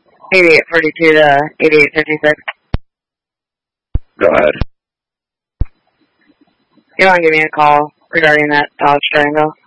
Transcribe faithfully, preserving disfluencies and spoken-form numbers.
eighty-eight forty-two to eighty-eight fifty-six. Go ahead. You want to give me a call regarding that Dodge Durango?